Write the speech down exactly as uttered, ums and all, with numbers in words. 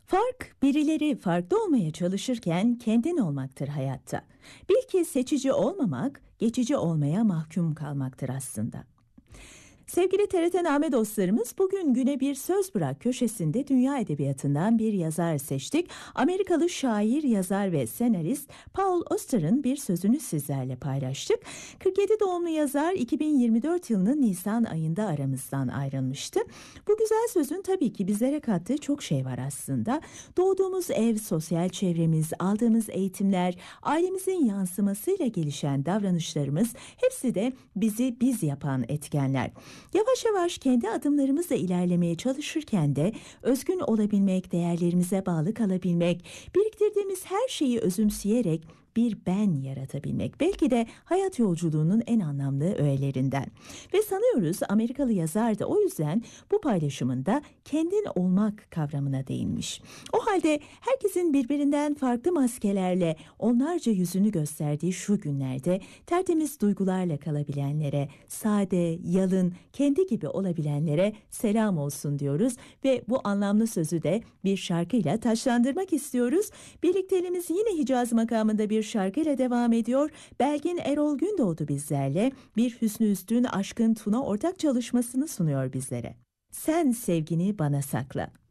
Fark, birileri farklı olmaya çalışırken kendin olmaktır hayatta. Bil ki seçici olmamak, geçici olmaya mahkum kalmaktır aslında. Sevgili T R T Name dostlarımız, bugün güne bir söz bırak köşesinde dünya edebiyatından bir yazar seçtik. Amerikalı şair, yazar ve senarist Paul Auster'ın bir sözünü sizlerle paylaştık. kırk yedi doğumlu yazar iki bin yirmi dört yılının Nisan ayında aramızdan ayrılmıştı. Bu güzel sözün tabii ki bizlere kattığı çok şey var aslında. Doğduğumuz ev, sosyal çevremiz, aldığımız eğitimler, ailemizin yansımasıyla gelişen davranışlarımız hepsi de bizi biz yapan etkenler. Yavaş yavaş kendi adımlarımızla ilerlemeye çalışırken de özgün olabilmek, değerlerimize bağlı kalabilmek, biriktirdiğimiz her şeyi özümseyerek bir ben yaratabilmek belki de hayat yolculuğunun en anlamlı öğelerinden. Ve sanıyoruz Amerikalı yazar da o yüzden bu paylaşımında kendin olmak kavramına değinmiş. O halde herkesin birbirinden farklı maskelerle onlarca yüzünü gösterdiği şu günlerde tertemiz duygularla kalabilenlere, sade, yalın, kendi gibi olabilenlere selam olsun diyoruz ve bu anlamlı sözü de bir şarkıyla taçlandırmak istiyoruz. Birlikteliğimiz yine Hicaz makamında bir şarkıyla devam ediyor. Belgin Erol Gündoğdu bizlerle bir Hüsnü Üstün Aşkın Tuna ortak çalışmasını sunuyor bizlere. Sen sevgini bana sakla.